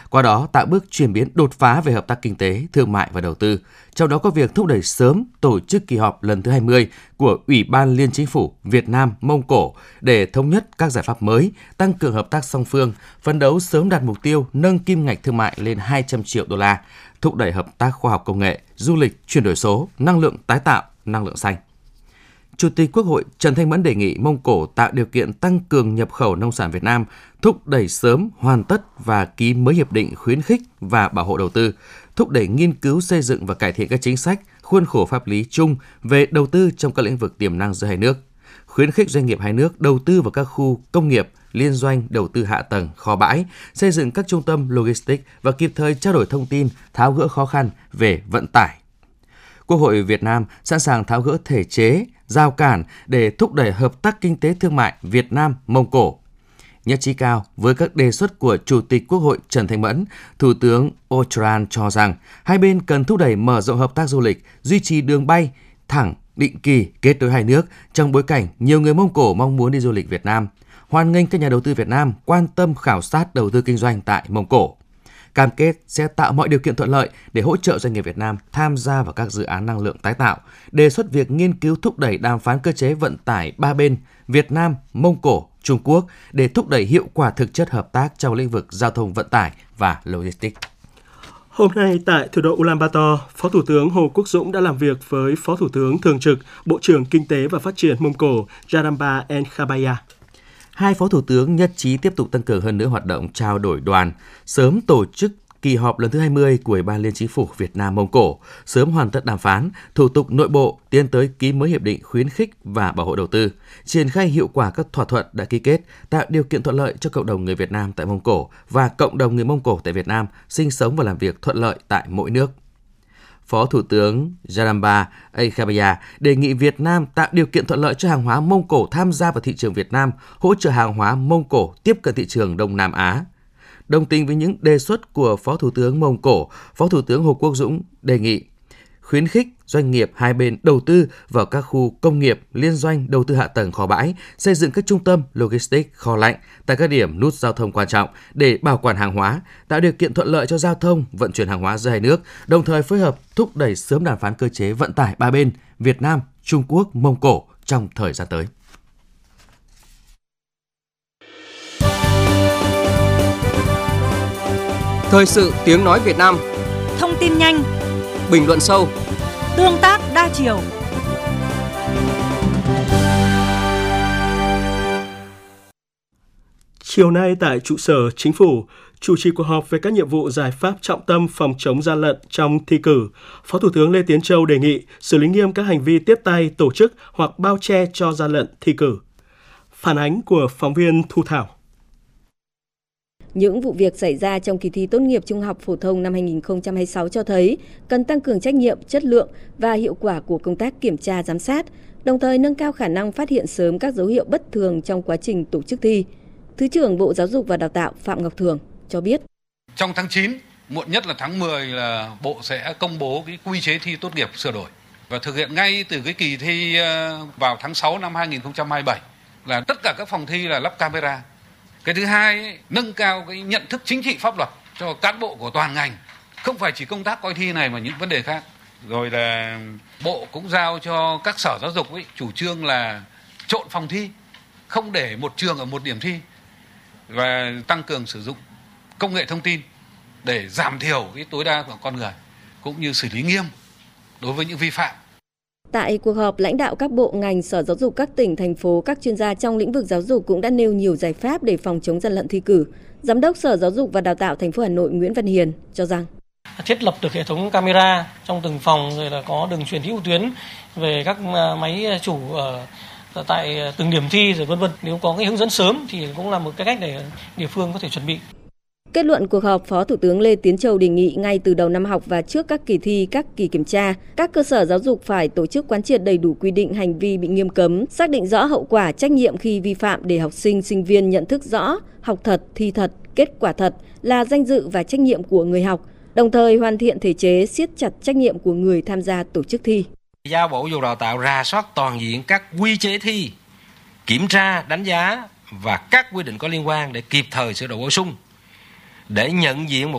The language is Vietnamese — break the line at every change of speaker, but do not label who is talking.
qua đó tạo bước chuyển biến đột phá về hợp tác kinh tế, thương mại và đầu tư. Trong đó có việc thúc đẩy sớm tổ chức kỳ họp lần thứ 20 của Ủy ban Liên Chính phủ Việt Nam - Mông Cổ để thống nhất các giải pháp mới, tăng cường hợp tác song phương, phấn đấu sớm đạt mục tiêu nâng kim ngạch thương mại lên 200 triệu đô la, thúc đẩy hợp tác khoa học công nghệ, du lịch, chuyển đổi số, năng lượng tái tạo, năng lượng xanh. Chủ tịch Quốc hội Trần Thanh Mẫn đề nghị Mông Cổ tạo điều kiện tăng cường nhập khẩu nông sản Việt Nam, thúc đẩy sớm hoàn tất và ký mới hiệp định khuyến khích và bảo hộ đầu tư, thúc đẩy nghiên cứu xây dựng và cải thiện các chính sách, khuôn khổ pháp lý chung về đầu tư trong các lĩnh vực tiềm năng giữa hai nước, khuyến khích doanh nghiệp hai nước đầu tư vào các khu công nghiệp, liên doanh đầu tư hạ tầng, kho bãi, xây dựng các trung tâm logistics và kịp thời trao đổi thông tin, tháo gỡ khó khăn về vận tải. Quốc hội Việt Nam sẵn sàng tháo gỡ thể chế, rào cản để thúc đẩy hợp tác kinh tế thương mại Việt Nam - Mông Cổ. Nhất trí cao với các đề xuất của Chủ tịch Quốc hội Trần Thanh Mẫn, Thủ tướng Otran cho rằng hai bên cần thúc đẩy mở rộng hợp tác du lịch, duy trì đường bay thẳng định kỳ kết nối hai nước trong bối cảnh nhiều người Mông Cổ mong muốn đi du lịch Việt Nam, hoan nghênh các nhà đầu tư Việt Nam quan tâm khảo sát đầu tư kinh doanh tại Mông Cổ. Cam kết sẽ tạo mọi điều kiện thuận lợi để hỗ trợ doanh nghiệp Việt Nam tham gia vào các dự án năng lượng tái tạo, đề xuất việc nghiên cứu thúc đẩy đàm phán cơ chế vận tải ba bên Việt Nam, Mông Cổ, Trung Quốc để thúc đẩy hiệu quả thực chất hợp tác trong lĩnh vực giao thông vận tải và logistics.
Hôm nay tại thủ đô Ulaanbaatar, Phó Thủ tướng Hồ Quốc Dũng đã làm việc với Phó Thủ tướng Thường trực, Bộ trưởng Kinh tế và Phát triển Mông Cổ Jaramba Enkhabaya.
Hai Phó Thủ tướng nhất trí tiếp tục tăng cường hơn nữa hoạt động trao đổi đoàn, sớm tổ chức kỳ họp lần thứ 20 của Ủy ban Liên Chính phủ Việt Nam - Mông Cổ, sớm hoàn tất đàm phán, thủ tục nội bộ, tiến tới ký mới hiệp định khuyến khích và bảo hộ đầu tư, triển khai hiệu quả các thỏa thuận đã ký kết, tạo điều kiện thuận lợi cho cộng đồng người Việt Nam tại Mông Cổ và cộng đồng người Mông Cổ tại Việt Nam sinh sống và làm việc thuận lợi tại mỗi nước. Phó Thủ tướng Jaramba Enkhabaya đề nghị Việt Nam tạo điều kiện thuận lợi cho hàng hóa Mông Cổ tham gia vào thị trường Việt Nam, hỗ trợ hàng hóa Mông Cổ tiếp cận thị trường Đông Nam Á. Đồng tình với những đề xuất của Phó Thủ tướng Mông Cổ, Phó Thủ tướng Hồ Quốc Dũng đề nghị khuyến khích doanh nghiệp hai bên đầu tư vào các khu công nghiệp, liên doanh đầu tư hạ tầng kho bãi, xây dựng các trung tâm logistics kho lạnh tại các điểm nút giao thông quan trọng để bảo quản hàng hóa, tạo điều kiện thuận lợi cho giao thông, vận chuyển hàng hóa giữa hai nước, đồng thời phối hợp thúc đẩy sớm đàm phán cơ chế vận tải ba bên Việt Nam, Trung Quốc, Mông Cổ trong thời gian tới.
Thời sự tiếng nói Việt Nam.
Thông tin nhanh,
bình luận sâu,
tương tác đa chiều.
Chiều nay tại trụ sở Chính phủ, chủ trì cuộc họp về các nhiệm vụ giải pháp trọng tâm phòng chống gian lận trong thi cử, Phó Thủ tướng Lê Tiến Châu đề nghị xử lý nghiêm các hành vi tiếp tay tổ chức hoặc bao che cho gian lận thi cử. Phản ánh của phóng viên Thu Thảo.
Những vụ việc xảy ra trong kỳ thi tốt nghiệp trung học phổ thông năm 2026 cho thấy cần tăng cường trách nhiệm, chất lượng và hiệu quả của công tác kiểm tra giám sát, đồng thời nâng cao khả năng phát hiện sớm các dấu hiệu bất thường trong quá trình tổ chức thi. Thứ trưởng Bộ Giáo dục và Đào tạo Phạm Ngọc Thường cho biết.
Trong tháng 9, muộn nhất là tháng 10 là Bộ sẽ công bố cái quy chế thi tốt nghiệp sửa đổi và thực hiện ngay từ cái kỳ thi vào tháng 6 năm 2027 là tất cả các phòng thi là lắp camera. Cái thứ hai, nâng cao cái nhận thức chính trị pháp luật cho cán bộ của toàn ngành, không phải chỉ công tác coi thi này mà những vấn đề khác. Rồi là Bộ cũng giao cho các sở giáo dục chủ trương là trộn phòng thi, không để một trường ở một điểm thi và tăng cường sử dụng công nghệ thông tin để giảm thiểu cái tối đa của con người, cũng như xử lý nghiêm đối với những vi phạm.
Tại cuộc họp, lãnh đạo các bộ ngành, sở giáo dục các tỉnh, thành phố, các chuyên gia trong lĩnh vực giáo dục cũng đã nêu nhiều giải pháp để phòng chống gian lận thi cử. Giám đốc Sở Giáo dục và Đào tạo thành phố Hà Nội Nguyễn Văn Hiền cho rằng
thiết lập được hệ thống camera trong từng phòng, rồi là có đường truyền hữu tuyến về các máy chủ ở tại từng điểm thi rồi vân vân. Nếu có cái hướng dẫn sớm thì cũng là một cái cách để địa phương có thể chuẩn bị.
Kết luận cuộc họp, Phó Thủ tướng Lê Tiến Châu đề nghị ngay từ đầu năm học và trước các kỳ thi, các kỳ kiểm tra, các cơ sở giáo dục phải tổ chức quán triệt đầy đủ quy định hành vi bị nghiêm cấm, xác định rõ hậu quả, trách nhiệm khi vi phạm để học sinh, sinh viên nhận thức rõ học thật, thi thật, kết quả thật là danh dự và trách nhiệm của người học, đồng thời hoàn thiện thể chế, siết chặt trách nhiệm của người tham gia tổ chức thi.
Giao Bộ Giáo dục Đào tạo rà soát toàn diện các quy chế thi, kiểm tra, đánh giá và các quy định có liên quan để kịp thời sửa đổi bổ sung, để nhận diện một